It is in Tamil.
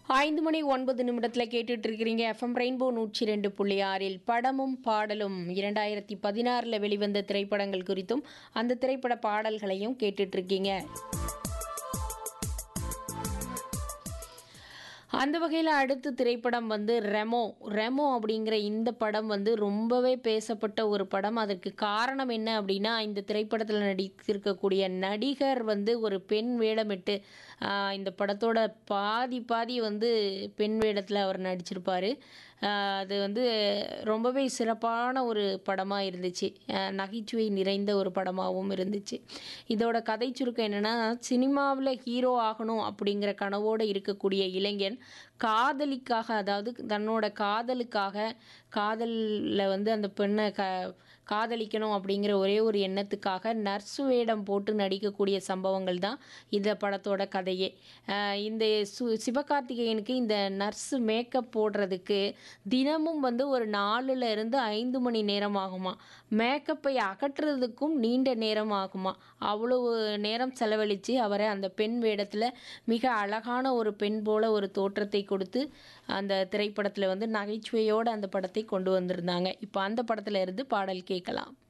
5:09 கேட்டுட்டு இருக்கிறீங்க எஃப்எம் ரெயின்போ 102.6இல் படமும் பாடலும் 2016 வெளிவந்த திரைப்படங்கள் குறித்தும் அந்த திரைப்பட பாடல்களையும் கேட்டுட்டு இருக்கீங்க. அந்த வகையில் அடுத்த திரைப்படம் வந்து ரெமோ. ரெமோ அப்படிங்கிற இந்த படம் வந்து ரொம்பவே பேசப்பட்ட ஒரு படம். அதற்கு காரணம் என்ன அப்படின்னா, இந்த திரைப்படத்தில் நடித்திருக்கக்கூடிய நடிகர் வந்து ஒரு பெண் வேடமிட்டு இந்த படத்தோட பாதி வந்து பெண் வேடத்தில் அவர் நடிச்சிருப்பார். அது வந்து ரொம்பவே சிறப்பான ஒரு படமாக இருந்துச்சு. நகைச்சுவை நிறைந்த ஒரு படமாகவும் இருந்துச்சு. இதோட கதை சுருக்கம் என்னென்னா, சினிமாவில் ஹீரோ ஆகணும் அப்படிங்கிற கனவோடு இருக்கக்கூடிய இளைஞன் காதலிக்காக, அதாவது தன்னோட காதலில் வந்து அந்த பெண்ணை காதலிக்கணும் அப்படிங்கிற ஒரே ஒரு எண்ணத்துக்காக நர்ஸு வேடம் போட்டு நடிக்கக்கூடிய சம்பவங்கள் தான் இந்த படத்தோட கதையே. இந்த சிவகார்த்திகேயனுக்கு இந்த நர்ஸு மேக்கப் போடுறதுக்கு தினமும் வந்து ஒரு 4லிருந்து 5 மணி நேரம் ஆகுமா. மேக்கப்பை அகற்றுறதுக்கும் நீண்ட நேரம் ஆகுமா. அவ்வளவு நேரம் செலவழித்து அவரை அந்த பெண் வேடத்தில் மிக அழகான ஒரு பெண் போல ஒரு தோற்றத்தை கொடுத்து அந்த திரைப்படத்தில் வந்து நகைச்சுவையோடு அந்த படத்தை கொண்டு வந்திருந்தாங்க. இப்போ அந்த படத்தில் இருந்து பாடல் கேட்கலாம்.